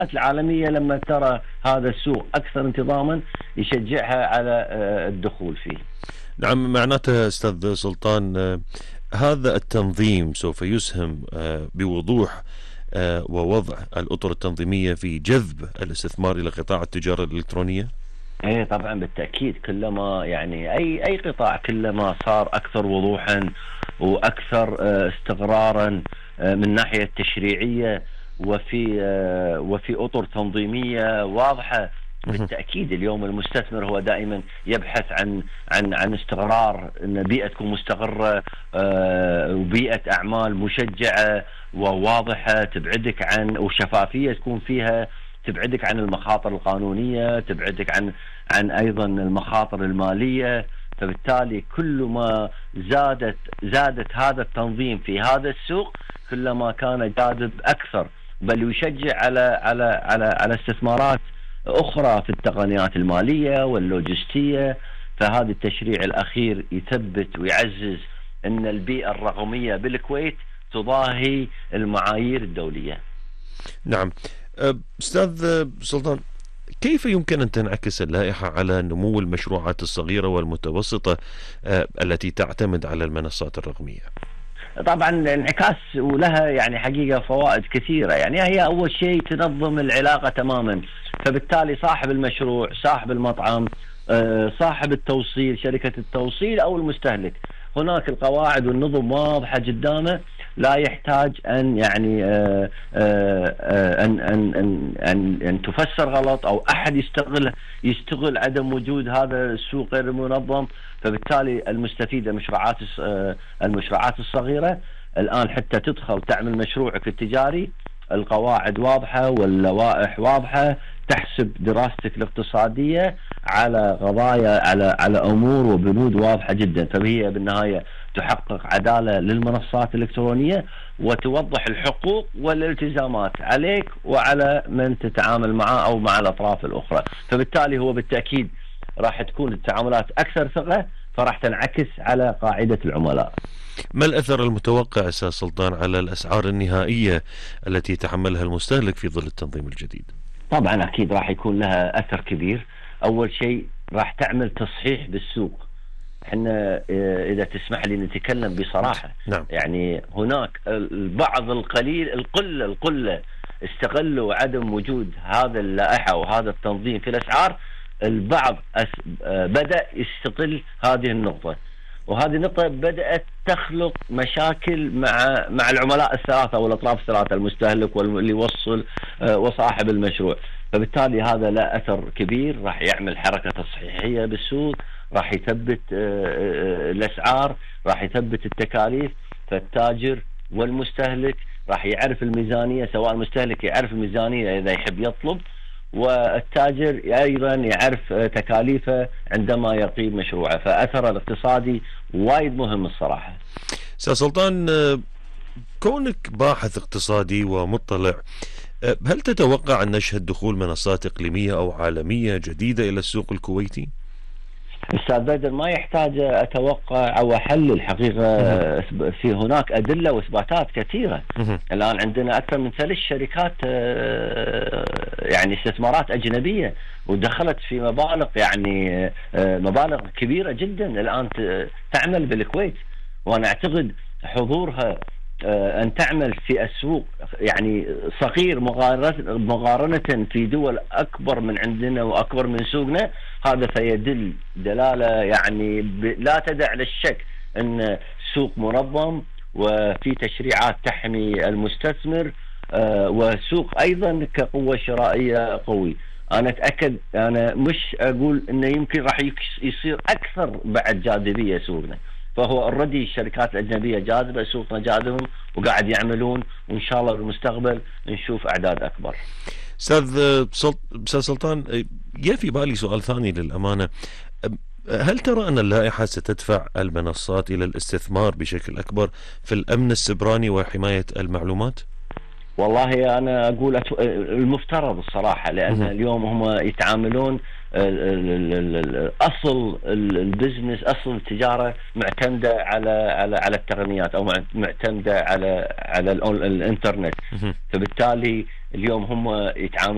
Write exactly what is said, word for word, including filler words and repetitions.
العالمية لما ترى هذا السوق أكثر انتظاما يشجعها على الدخول فيه. نعم، معناته أستاذ سلطان هذا التنظيم سوف يسهم بوضوح ووضع الأطر التنظيمية في جذب الاستثمار إلى قطاع التجارة الإلكترونية؟ ايه طبعا بالتأكيد، كلما يعني أي أي قطاع كلما صار أكثر وضوحا وأكثر استقرارا من ناحية تشريعية وفي وفي أطر تنظيمية واضحة. بالتأكيد اليوم المستثمر هو دائما يبحث عن عن عن استقرار، ان بيئة تكون مستقرة وبيئة أعمال مشجعة وواضحة تبعدك عن، وشفافية تكون فيها تبعدك عن المخاطر القانونية، تبعدك عن عن أيضا المخاطر المالية. فبالتالي كل ما زادت زادت هذا التنظيم في هذا السوق كلما كان جاذب أكثر، بل يشجع على على على على استثمارات أخرى في التقنيات المالية واللوجستية. فهذا التشريع الأخير يثبت ويعزز أن البيئة الرقمية بالكويت تضاهي المعايير الدولية. نعم أستاذ سلطان، كيف يمكن أن تنعكس اللائحة على نمو المشروعات الصغيرة والمتوسطة التي تعتمد على المنصات الرقمية؟ طبعا انعكاس ولها يعني حقيقة فوائد كثيرة. يعني هي أول شيء تنظم العلاقة تماما، فبالتالي صاحب المشروع، صاحب المطعم، صاحب التوصيل، شركة التوصيل أو المستهلك، هناك القواعد والنظم واضحة قدامه، لا يحتاج أن يعني أن أن أن أن, أن تفسر غلط أو أحد يستغل يستغل عدم وجود هذا السوق غير المنظم. فبالتالي المستفيد المشروعات المشروعات الصغيرة الآن حتى تدخل تعمل مشروعك التجاري، القواعد واضحة واللوائح واضحة، تحسب دراستك الاقتصادية على قضايا على على أمور وبنود واضحة جدا. فهي بالنهاية تحقق عدالة للمنصات الإلكترونية وتوضح الحقوق والالتزامات عليك وعلى من تتعامل معه أو مع الأطراف الأخرى. فبالتالي هو بالتأكيد راح تكون التعاملات أكثر ثقة، فراح تنعكس على قاعدة العملاء. ما الأثر المتوقع أستاذ سلطان على الأسعار النهائية التي يتحملها المستهلك في ظل التنظيم الجديد؟ طبعا أكيد راح يكون لها أثر كبير. أول شيء راح تعمل تصحيح بالسوق. احنا إذا تسمح لي نتكلم بصراحة، نعم. يعني هناك البعض القليل القلة القلة استغلوا عدم وجود هذا اللائحة وهذا التنظيم في الأسعار. البعض بدأ يستغل هذه النقطة، وهذه النقطة بدأت تخلق مشاكل مع مع العملاء الثلاثة والأطراف الثلاثة، المستهلك واللي يوصل وصاحب المشروع. فبالتالي هذا له أثر كبير، راح يعمل حركة تصحيحية بالسوق، راح يثبت الأسعار، راح يثبت التكاليف. فالتاجر والمستهلك راح يعرف الميزانية، سواء المستهلك يعرف الميزانية إذا يحب يطلب، والتاجر أيضا يعرف تكاليفه عندما يقيم مشروعه. فأثر الاقتصادي وايد مهم الصراحة. سيد سلطان، كونك باحث اقتصادي ومطلع، هل تتوقع أن نشهد دخول منصات إقليمية أو عالمية جديدة إلى السوق الكويتي؟ أستاذ بدر، ما يحتاج أتوقع أو أحلل الحقيقة. في هناك أدلة وإثباتات كثيرة. الآن عندنا أكثر من ثلاث شركات يعني استثمارات أجنبية ودخلت في مبالغ يعني مبالغ كبيرة جدا الآن تعمل بالكويت. وأنا أعتقد حضورها أن تعمل في السوق يعني صغير مقارنة في دول أكبر من عندنا وأكبر من سوقنا، هذا فيدل دلالة يعني لا تدع للشك أن سوق منظم وفي تشريعات تحمي المستثمر، وسوق أيضا كقوة شرائية قوي. أنا أتأكد، أنا مش أقول أنه يمكن راح يصير أكثر بعد جاذبية سوقنا، فهو الردي الشركات الأجنبية جاذبة، سوقنا جاذبهم وقاعد يعملون، وإن شاء الله بالمستقبل نشوف أعداد أكبر. أستاذ سلطان، جاء في بالي سؤال ثاني للأمانة. هل ترى أن اللائحة ستدفع المنصات إلى الاستثمار بشكل أكبر في الأمن السيبراني وحماية المعلومات؟ والله أنا أقول المفترض الصراحة، لأن اليوم هم يتعاملون أصل البزنس، أصل التجارة معتمدة على على على التقنيات أو معتمدة على على الإنترنت. فبالتالي اليوم هم يتعاملون